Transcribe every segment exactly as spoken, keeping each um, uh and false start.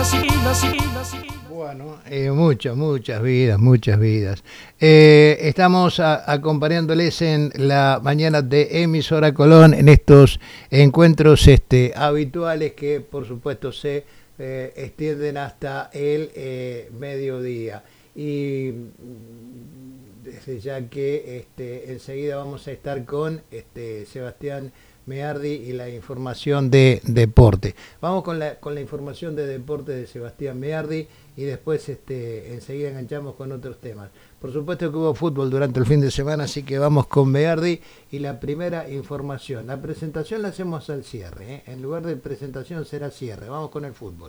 Bueno, eh, muchas, muchas vidas, muchas vidas. Eh, estamos a, acompañándoles en la mañana de Emisora Colón en estos encuentros este, habituales que por supuesto se eh, extienden hasta el eh, mediodía. Y desde ya que este, enseguida vamos a estar con este, Sebastián Meardi y la información de deporte. Vamos con la, con la información de deporte de Sebastián Meardi y después este, enseguida enganchamos con otros temas. Por supuesto que hubo fútbol durante el fin de semana, así que vamos con Meardi y la primera información. La presentación la hacemos al cierre, ¿eh? En lugar de presentación será cierre. Vamos con el fútbol.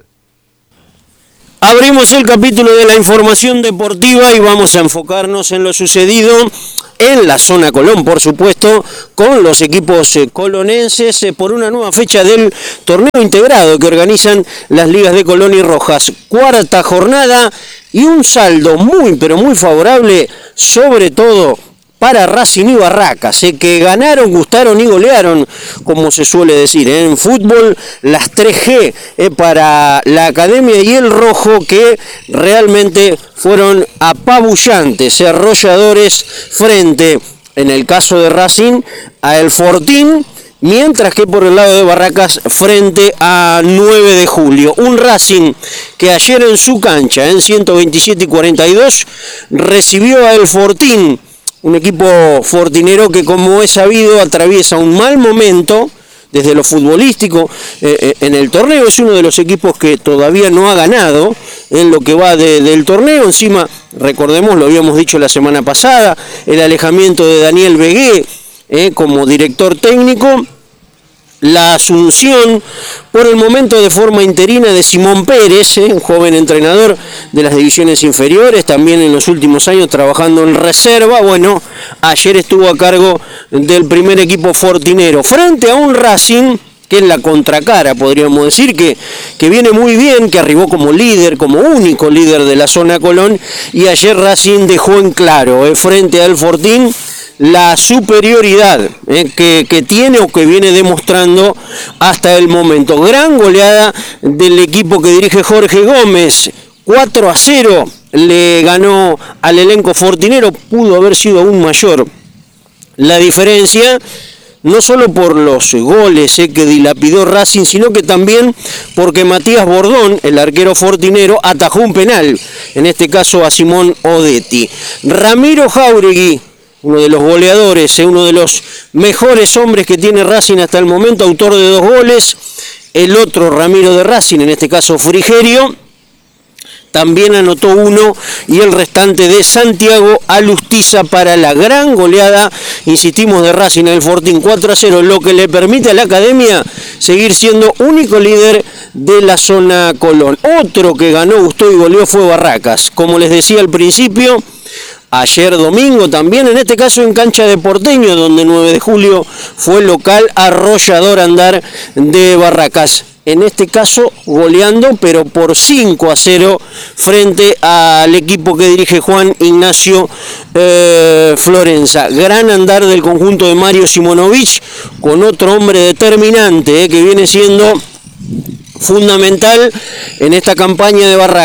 Abrimos el capítulo de la información deportiva y vamos a enfocarnos en lo sucedido en la zona Colón, por supuesto, con los equipos colonenses por una nueva fecha del torneo integrado que organizan las ligas de Colón y Rojas. Cuarta jornada y un saldo muy, pero muy favorable, sobre todo para Racing y Barracas, eh, que ganaron, gustaron y golearon, como se suele decir, eh, en fútbol, las tres G eh, para la Academia y el Rojo, que realmente fueron apabullantes, eh, arrolladores frente, en el caso de Racing, a El Fortín, mientras que por el lado de Barracas frente a nueve de julio. Un Racing que ayer en su cancha, en ciento veintisiete y cuarenta y dos, recibió a El Fortín, un equipo fortinero que, como es sabido, atraviesa un mal momento desde lo futbolístico eh, eh, en el torneo. Es uno de los equipos que todavía no ha ganado en lo que va de, del torneo. Encima, recordemos, lo habíamos dicho la semana pasada, el alejamiento de Daniel Begué eh, como director técnico, la asunción por el momento de forma interina de Simón Pérez, eh, un joven entrenador de las divisiones inferiores, también en los últimos años trabajando en reserva. Bueno, ayer estuvo a cargo del primer equipo fortinero, frente a un Racing que es la contracara, podríamos decir, que, que viene muy bien, que arribó como líder, como único líder de la zona Colón, y ayer Racing dejó en claro, eh, frente al Fortín, la superioridad eh, que, que tiene o que viene demostrando hasta el momento. Gran goleada del equipo que dirige Jorge Gómez, cuatro a cero le ganó al elenco fortinero. Pudo haber sido aún mayor la diferencia, no solo por los goles eh, que dilapidó Racing, sino que también porque Matías Bordón, el arquero fortinero, atajó un penal, en este caso a Simón Odetti. Ramiro Jáuregui, uno de los goleadores, eh, uno de los mejores hombres que tiene Racing hasta el momento, autor de dos goles. El otro, Ramiro de Racing, en este caso Frigerio, también anotó uno, y el restante de Santiago Alustiza para la gran goleada, insistimos, de Racing al Fortín, cuatro a cero, lo que le permite a la Academia seguir siendo único líder de la zona Colón. Otro que ganó, gustó y goleó fue Barracas, como les decía al principio, ayer domingo también, en este caso en cancha de Porteño, donde nueve de julio fue local, arrollador andar de Barracas. En este caso goleando, pero por cinco a cero frente al equipo que dirige Juan Ignacio eh, Florenza. Gran andar del conjunto de Mario Simonovic, con otro hombre determinante eh, que viene siendo fundamental en esta campaña de Barracas.